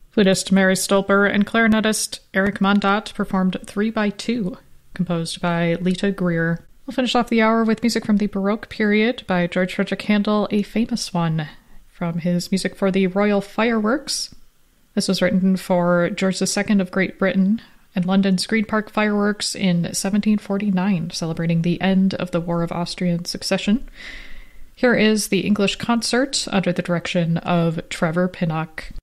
Flutist Mary Stolper and clarinetist Eric Mondat performed 3x2, composed by Lita Greer. We'll finish off the hour with music from the Baroque period by George Frederick Handel, a famous one, from his music for the Royal Fireworks. This was written for George II of Great Britain and London's Green Park Fireworks in 1749, celebrating the end of the War of Austrian Succession. Here is the English concert under the direction of Trevor Pinnock.